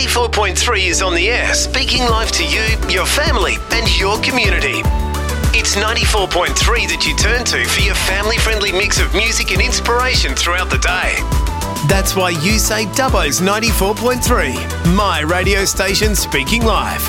94.3 is on the air, speaking live to you, your family and your community. It's 94.3 that you turn to for your family-friendly mix of music and inspiration throughout the day. That's why you say Dubbo's 94.3, my radio station speaking live.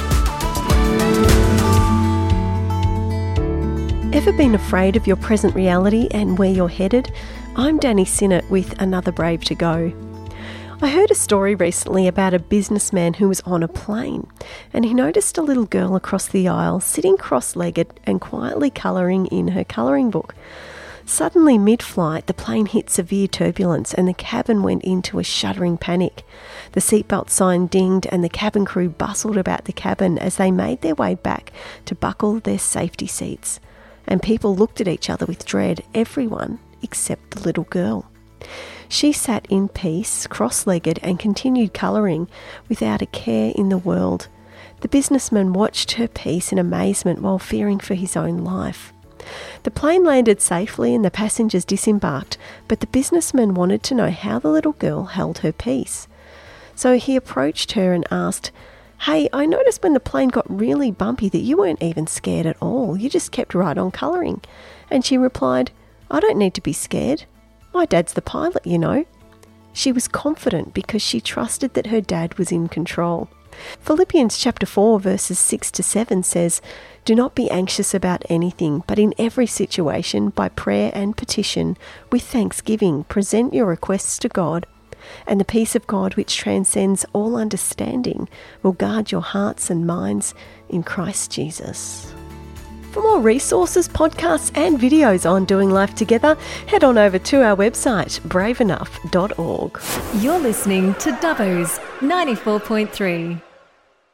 Ever been afraid of your present reality and where you're headed? I'm Danny Sinnott with Another Brave to Go. I heard a story recently about a businessman who was on a plane and he noticed a little girl across the aisle sitting cross-legged and quietly colouring in her colouring book. Suddenly, mid-flight, the plane hit severe turbulence and the cabin went into a shuddering panic. The seatbelt sign dinged and the cabin crew bustled about the cabin as they made their way back to buckle their safety seats. And people looked at each other with dread, everyone except the little girl. She sat in peace, cross-legged, and continued colouring without a care in the world. The businessman watched her peace in amazement while fearing for his own life. The plane landed safely and the passengers disembarked, but the businessman wanted to know how the little girl held her peace. So he approached her and asked, "Hey, I noticed when the plane got really bumpy that you weren't even scared at all. You just kept right on colouring." And she replied, "I don't need to be scared. My dad's the pilot, you know." She was confident because she trusted that her dad was in control. Philippians chapter 4 verses 6 to 7 says, "Do not be anxious about anything, but in every situation, by prayer and petition, with thanksgiving, present your requests to God, and the peace of God which transcends all understanding will guard your hearts and minds in Christ Jesus." For more resources, podcasts and videos on doing life together, head on over to our website, braveenough.org. You're listening to Dubbo's 94.3.